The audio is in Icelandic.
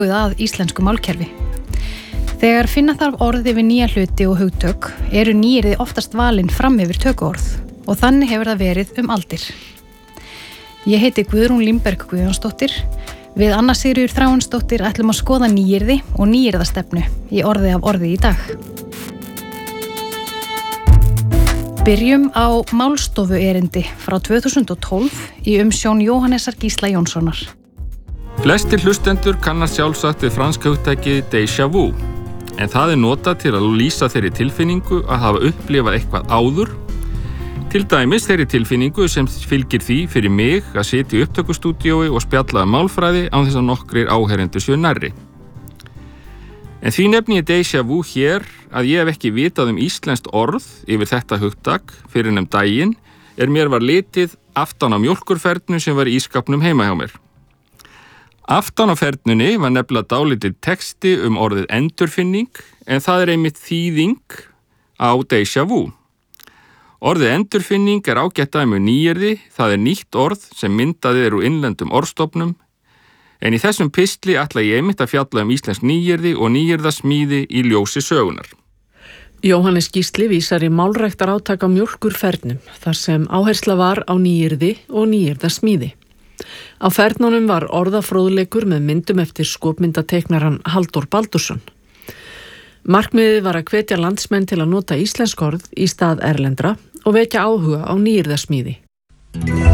að íslensku málkerfi. Þegar finna þarf orð yfir nýja hluti og hugtök eru nýyrði oftast valin fram yfir tökuorð og þannig hefur það verið aldir. Ég heiti Guðrún Límberg Guðjónsdóttir. Við Anna Sigríður Þráinsdóttir ætlum að skoða nýyrði og nýyrðastefnu í orði af orði í dag. Byrjum á málstofu erindi frá 2012 í umsjón Jóhannesar Gísla Jónssonar. Flestir hlustendur kannast sjálfsagt við franska hugtakið déjà vu, en það notað til að lýsa þeirri tilfinningu að hafa upplifað eitthvað áður, til dæmis þeirri tilfinningu sem fylgir því fyrir mig að sitja í upptökustúdíói og spjalla málfræði án þess að nokkrir áheyrendur séu nærri. En því nefni ég déjà vu hér að ég hef ekki vitað íslenskt orð yfir þetta hugtak fyrir daginn mér var litið aftan á mjólkurfernu sem var í ískapnum heima hjá mér. Aftan á fernunni var nefnilega dálítið texti orðið endurfinning, en það einmitt þýðing á déjà vu. Orðið endurfinning ágætt dæmi nýyrði, það nýtt orð sem myndað úr innlendum orðstofnum, en í þessum pistli ætla ég einmitt að fjalla íslensk nýyrði og nýyrðasmíði í ljósi sögunar. Jóhannes Gísli vísar í málræktarátak á mjólkurfernum, þar sem áhersla var á nýyrði og nýyrðasmíði. Á fernunum var orðafróðleikur með myndum eftir skopmyndateiknaran Halldór Baldursson. Markmiðið var að hvetja landsmenn til að nota íslensk orð í stað erlendra og vekja áhuga á nýyrðasmíði.